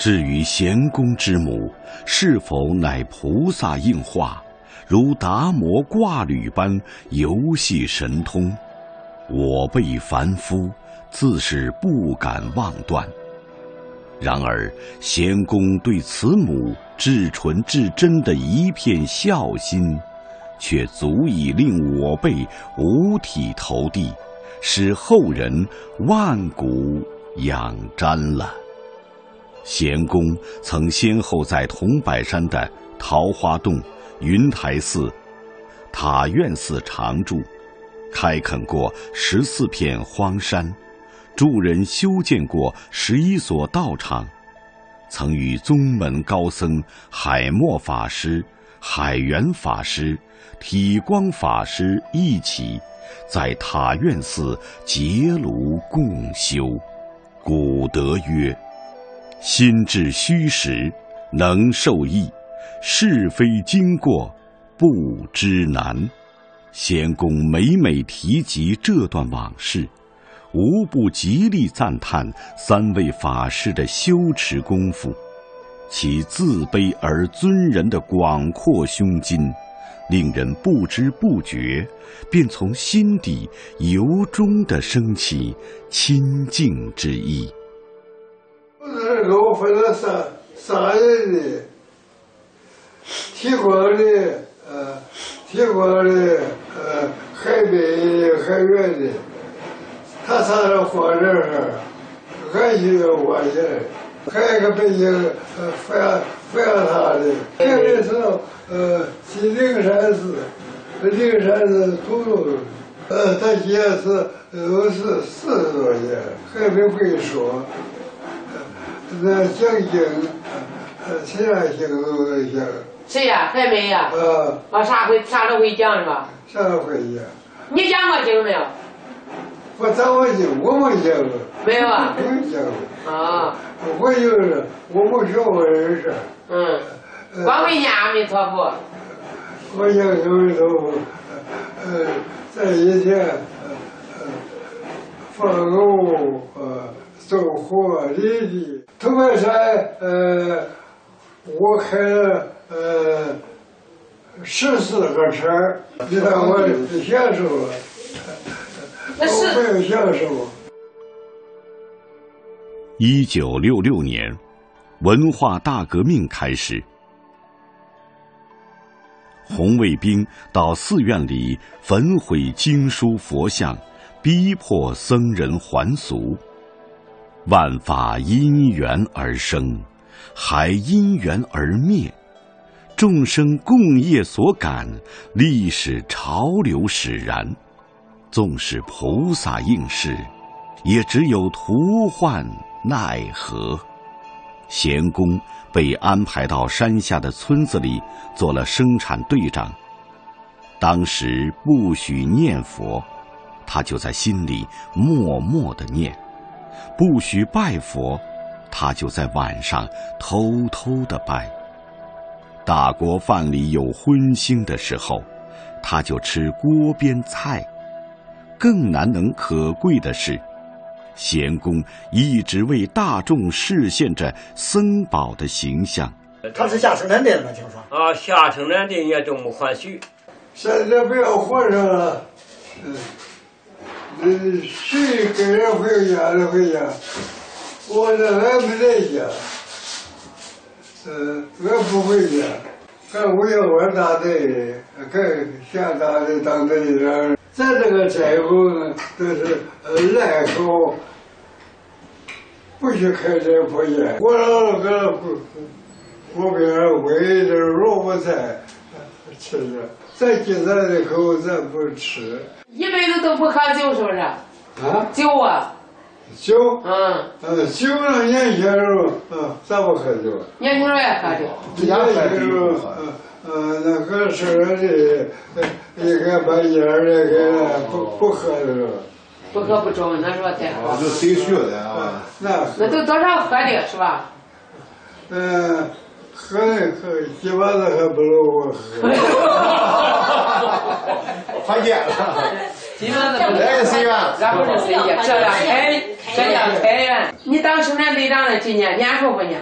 至于贤公之母是否乃菩萨应化，如达摩挂履般游戏神通，我辈凡夫自是不敢妄断。然而贤公对慈母至纯至真的一片孝心，却足以令我辈五体投地，使后人万古仰瞻了。贤公曾先后在桐柏山的桃花洞、云台寺、塔院寺常住，开垦过14片荒山，助人修建过11所道场，曾与宗门高僧海默法师、海源法师、体光法师一起在塔院寺结庐共修。古德曰：心至虚实，能受益；是非经过，不知难。贤公每每提及这段往事，无不极力赞叹3位法师的修持功夫，其自卑而尊人的广阔胸襟，令人不知不觉便从心底由衷地升起亲近之意。 我分了三人的，提光的，海北海源的，他上了火车上，俺就我去，还有个北京扶阳他的，这个是去灵山寺土路，他也是都是40多年，还没会说。那讲经，其他经都能讲。 谁呀？海梅呀？啥都会讲是吧？ 啥都会讲。 你讲过经没有？ 我讲过经，我没讲过。 没有啊？ 没讲过。 啊。 我就是我没学过人事。 光会念阿弥陀佛。 我讲阿弥陀佛，在以前，放牛走火犁地。桐柏山，我开了14个车，你看我享受了，我没有享受。 1966年，文化大革命开始，红卫兵到寺院里焚毁经书佛像，逼迫僧人还俗。万法因缘而生，还因缘而灭，众生共业所感，历史潮流使然。纵使菩萨应是，也只有徒唤奈何。贤公被安排到山下的村子里做了生产队长，当时不许念佛，他就在心里默默地念；不许拜佛，他就在晚上偷偷地拜。大锅饭里有荤腥的时候，他就吃锅边菜。更难能可贵的是，贤公一直为大众示现着僧宝的形象。 他是下生产队的吗？听说下生产队也都没还许。 现在不要和尚了，谁跟人回家就回家，我这俺没在家，俺不回家，俺我要玩大队，俺下大队当队长。咱这个斋后呢，都是赖口，不许开斋破烟。我老搁锅边煨点萝卜菜吃着，咱今咱的口咱不吃。 一辈子都不喝酒，是不是？酒啊。 酒。酒呢，年轻时候，咱不喝酒。 年轻时候也喝酒。 年轻时候，那个生产队，应该把烟那个不喝的了。 不喝不中，那说太好。 就谁学的啊？ 那都多少喝的是吧？ 喝基本上还不如我喝。 还见了。 基本上不来随缘， 咱不是随缘，这样开源。你当生产队长的几年？年数不年？